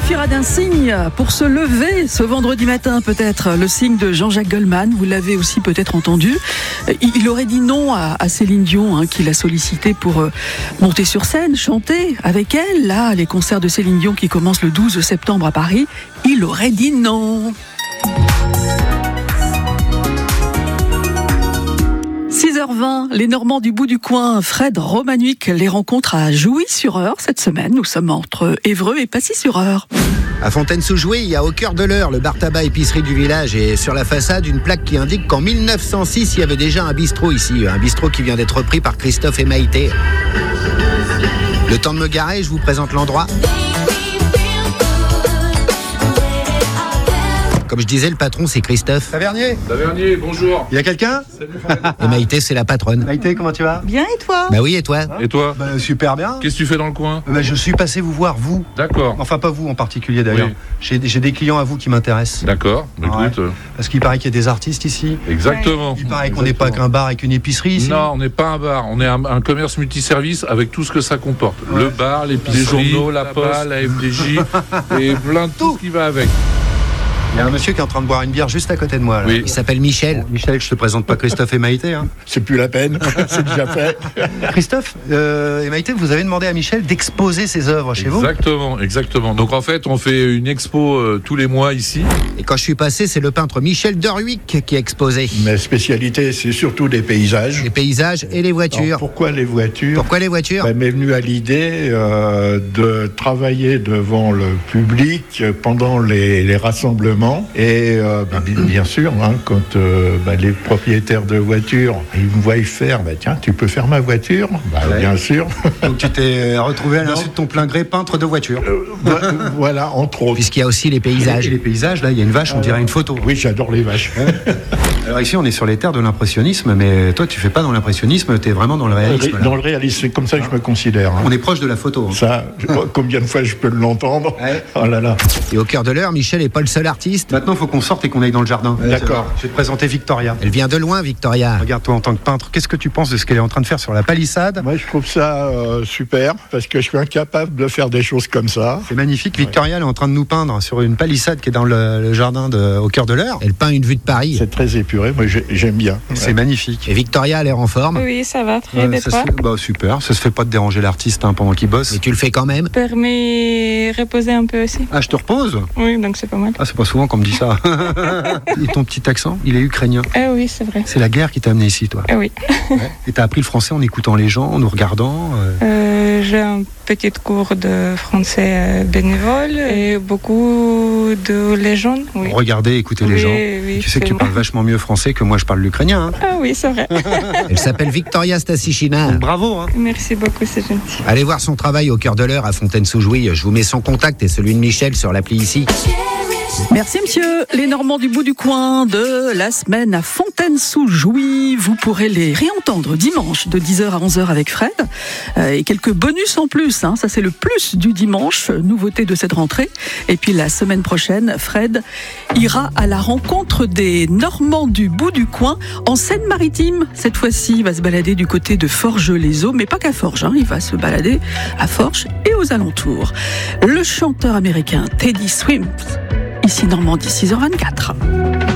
suffira d'un signe pour se lever ce vendredi matin, peut-être. Le signe de Jean-Jacques Goldman, vous l'avez aussi peut-être entendu. Il aurait dit non à Céline Dion, qui l'a sollicité pour monter sur scène, chanter avec elle. Là, les concerts de Céline Dion qui commencent le 12 septembre à Paris. Il aurait dit non. 6h20, les Normands du bout du coin, Fred Romanuik les rencontre à Jouy-sur-Eure cette semaine. Nous sommes entre Évreux et Passy-sur-Eure. À Fontaine-sous-Jouy, il y a au cœur de l'Eure le bar tabac épicerie du village et sur la façade une plaque qui indique qu'en 1906 il y avait déjà un bistrot ici, un bistrot qui vient d'être repris par Christophe et Maïté. Le temps de me garer, je vous présente l'endroit. Comme je disais, le patron, c'est Christophe. Tavernier, bonjour. Il y a quelqu'un? Salut Fred. Et Maïté, c'est la patronne. Maïté, comment tu vas? Bien, et toi? Bah oui, et toi? Et toi? Super bien. Qu'est-ce que tu fais dans le coin? Je suis passé vous voir, vous. D'accord. Enfin, pas vous en particulier d'ailleurs. Oui. J'ai des clients à vous qui m'intéressent. D'accord. Écoute, Parce qu'il paraît qu'il y a des artistes ici. exactement. Il paraît qu'on n'est pas qu'un bar avec une épicerie ici. Non, on n'est pas un bar. On est un commerce multiservice avec tout ce que ça comporte. Ouais. Le bar, l'épicerie, Les journaux, la poste, la MDJ et plein de tout ce qui va avec. Il y a un monsieur qui est en train de boire une bière juste à côté de moi. Là. Oui. Il s'appelle Michel. Michel, je te présente pas Christophe et Maïté. C'est plus la peine, c'est déjà fait. Christophe et Maïté, vous avez demandé à Michel d'exposer ses œuvres chez vous. Exactement. Donc en fait, on fait une expo tous les mois ici. Et quand je suis passé, c'est le peintre Michel Derhuic qui a exposé. Ma spécialité, c'est surtout des paysages. Les paysages et les voitures. Alors, pourquoi les voitures? Pourquoi les voitures? M'est venu à l'idée de travailler devant le public pendant les rassemblements et bien sûr, quand les propriétaires de voitures ils me voient faire, tiens, tu peux faire ma voiture? Ouais. Bien sûr. Donc tu t'es retrouvé à l'insu de ton plein gré peintre de voitures. Voilà, entre autres. Puisqu'il y a aussi les paysages. Et les paysages, là, il y a une vache, on dirait une photo. Oui, j'adore les vaches. Alors ici, on est sur les terres de l'impressionnisme, mais toi, tu fais pas dans l'impressionnisme, tu es vraiment dans le réalisme. Là. Dans le réalisme, c'est comme ça que je me considère. On est proche de la photo. Ça, combien de fois je peux l'entendre? Ouais. Oh là là. Et au cœur de l'Eure, Michel n'est pas le seul artiste. Maintenant, il faut qu'on sorte et qu'on aille dans le jardin. D'accord. Je vais te présenter Victoria. Elle vient de loin, Victoria. Regarde, toi, en tant que peintre, qu'est-ce que tu penses de ce qu'elle est en train de faire sur la palissade? Moi, je trouve ça super, parce que je suis incapable de faire des choses comme ça. C'est magnifique. Victoria, elle est en train de nous peindre sur une palissade qui est dans le jardin au cœur de l'Eure. Elle peint une vue de Paris. C'est très épuré, moi j'aime bien. C'est magnifique. Et Victoria a l'air en forme. Oui, ça va, très bien. Ça se fait, super, ça se fait pas de déranger l'artiste pendant qu'il bosse. Mais tu le fais quand même. Permet de reposer un peu aussi. Ah, je te repose? Oui, donc c'est pas mal. Ah, c'est pas souvent qu'on me dit ça. Et ton petit accent, il est ukrainien. Ah oui, c'est vrai. C'est la guerre qui t'a amené ici, toi. Ah oui. Ouais. Et t'as appris le français en écoutant les gens, en nous regardant. J'ai un petit cours de français bénévole et beaucoup de légendes. Oui. Regarder, écouter les gens. Oui, Tu sais que tu c'est parles vachement mieux français que moi je parle l'ukrainien. Ah oui, c'est vrai. Elle s'appelle Victoria Stasichina. Bravo. Merci beaucoup, c'est gentil. Allez voir son travail au cœur de l'Eure à Fontaine-sous-Jouy. Je vous mets son contact et celui de Michel sur l'appli ici. Merci monsieur. Les Normands du bout du coin de la semaine à Fontaine-sous-Jouy. Vous pourrez les réentendre dimanche de 10h à 11h avec Fred. Et quelques bonus en plus. Ça c'est le plus du dimanche. Nouveauté de cette rentrée. Et puis la semaine prochaine, Fred ira à la rencontre des Normands du bout du coin en Seine-Maritime. Cette fois-ci, il va se balader du côté de Forges-les-Eaux. Mais pas qu'à Forges. Il va se balader à Forges et aux alentours. Le chanteur américain Teddy Swims. Ici Normandie, 6h24.